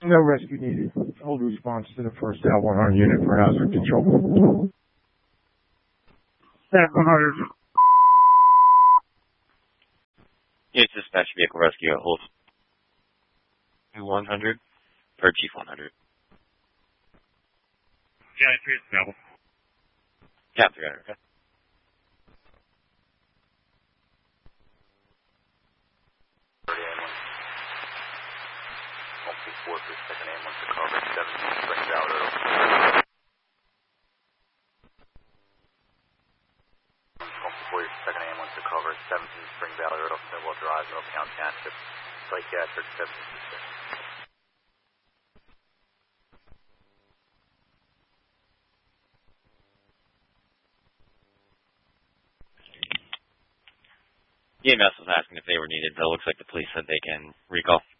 No rescue needed. Hold response to the first L100 unit for hazard control. L100. Unit dispatch vehicle rescue at hold 100 or Chief 100. Yeah, it's available. Yeah, 300, okay. Second ambulance to cover 17 Springs Alberto. Second ambulance to cover 17 Springs Alberto, Millwall Drive, Middletown Township, psychiatric 726. EMS was asking if they were needed, but it looks like the police said they can recall.